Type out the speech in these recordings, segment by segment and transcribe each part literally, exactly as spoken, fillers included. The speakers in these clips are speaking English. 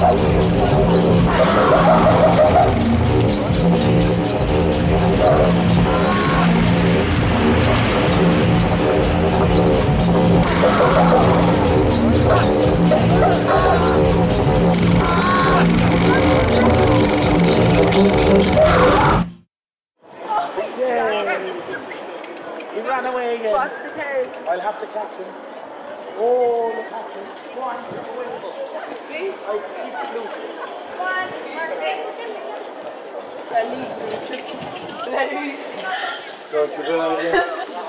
He ran away again. What's the case? I'll have to catch him. Oh, the catch him. Go on, get away with it. See? I'll keep it loose. Go on, Let me. Let me. Go to the again.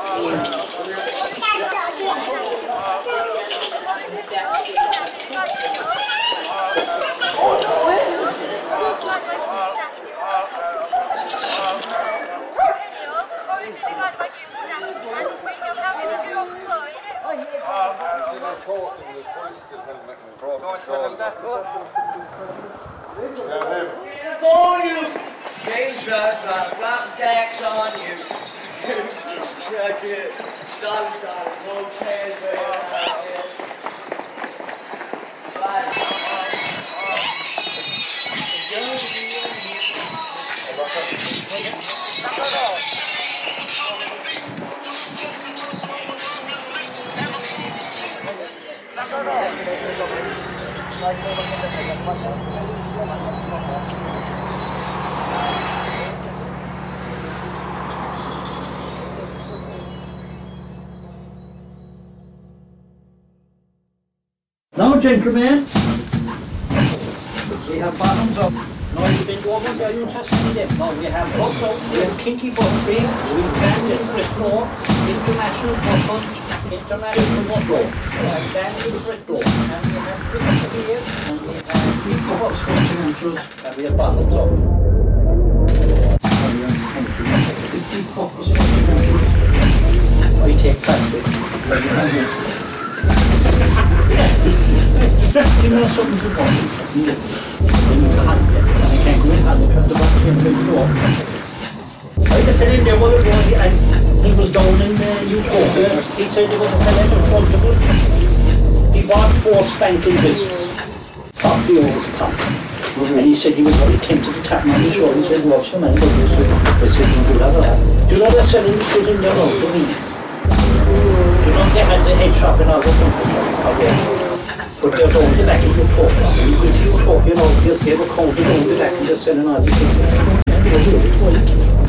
Go you! Dangerous, flat stacks on you. Got you. Dollar, dollar, no chance for you. Now, gentlemen, we have bottoms up. Now, you've been over there, you're interested in them. Now, we have bottoms up, we have kinky buttry, we have banded Bristol, international bottom, international bottle, we have banded Bristol, and we have Bristol here, and we have kinky buttry, and we have bottoms up. I take plastic. You know something to watch. Then you can't get it. I can't go in and because the box came to the wall. I had a fellow in there, what it was, and he was down in uh, Utopia. He said there was a fellow in front of him. He bought four spanking discs, forty euros a pop. And he said he was very tempted to tap me on the shoulder and said, watch the man, but I said, you do have that. Do you know they're selling the shit in there now, do you? Do you know they had the head shop and all the company out there? But they're down the back of Utopia. You could see Utopia, you know, they were counting down the back and they're selling all the things. And they were really twice.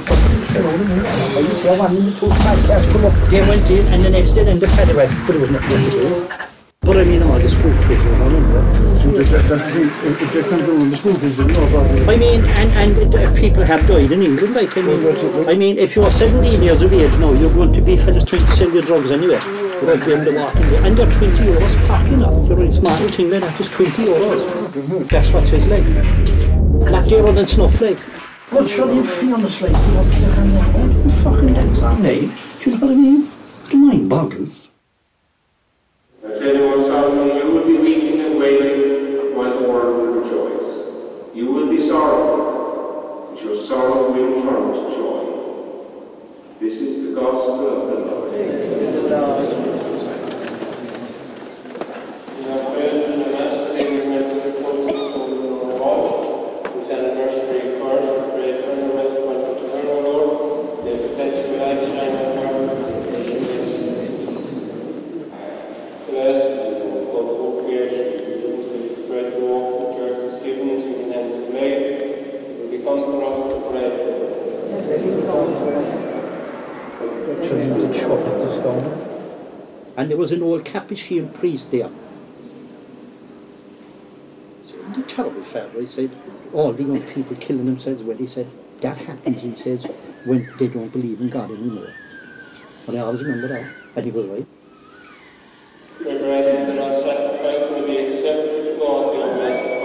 I used to have one in the two podcasts come up. They went in and the next day then they paid away, but it was nothing to do. But I mean, all the school kids were on it. So that's the thing, if they come down the school kids, they know about it. I mean, and, and uh, people have died in England, like, I mean, I mean, if you're seventeen years of age now, you're going to be fellas trying to sell your drugs anyway. You're going to be able to walk in there. And they're twenty euros pack, you know. You're in smart thing like that, it's twenty euros. That's what it's like. Not dearer than snuff, like. But sure, in fairness, like, you have to hand that out. You fucking dance on me. Do you know what I mean? The mind boggles. I tell you what, Solomon, you will be weeping and wailing when the world will rejoice. You will be sorrowful, but your sorrow will turn to joy. This is the gospel of the Lord. In our prayer and the Mass today, we went to the Holy School of all, whose anniversary occurs, we pray for the rest of welcome to her, O Lord, the perpetual light shine on her. Bless and God who creation, with its bread to walk, the church is given into the hands of clay, it will become for us the bread. So you could shop at this down. And there was an old Capuchin priest there. So it was a terrible fellow. He said, all the young people killing themselves. Well, he said, that happens, he says, when they don't believe in God anymore. And I always remember that. And he was right. Pray, brethren, that our sacrifice may be acceptable to God, the Almighty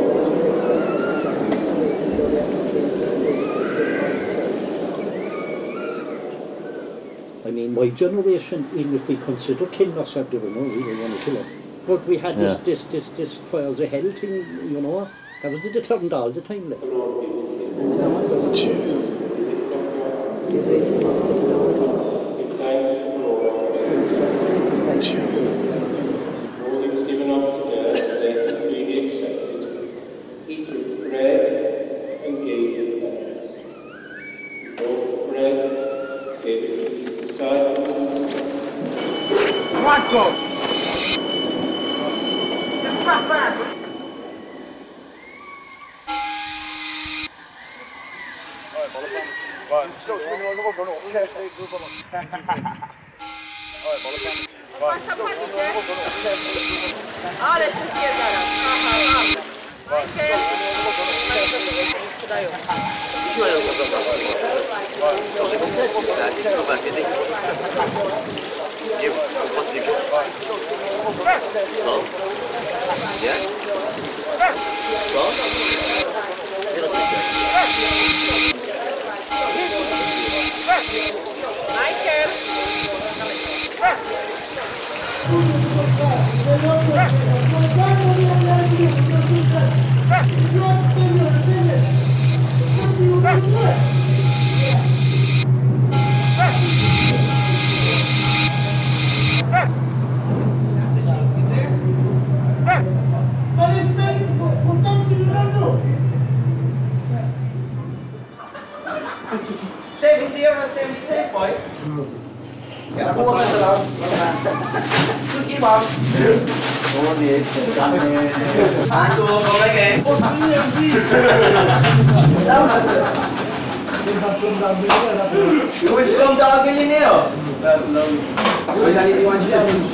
I mean, my generation, even if we consider killing ourselves, they were no, we didn't want to kill us. But we had this, yeah. this, this, this fires of hell thing, you know, that was the deterrent all the time. Like. Jesus. Lord, he was given up to death, death was really accepted. Passa palicie. Ale się zje zaraz. Aha, aha. Michael. Sprzedają. Nie, płatniku. Co? Nie? Co? Nie rozumiecie. Michael. seventy euro, seventy-seven poi. Era buono però. Tutti buoni. Buoni, Tanto come che? Come scontabili neo? Come sai di mangiare?